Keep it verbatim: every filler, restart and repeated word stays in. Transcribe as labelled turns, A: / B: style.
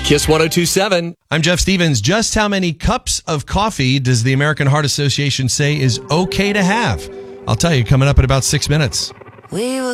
A: Kiss one oh two point seven.
B: I'm Jeff Stevens. Just how many cups of coffee does the American Heart Association say is okay to have? I'll tell you coming up in about six minutes.
C: We were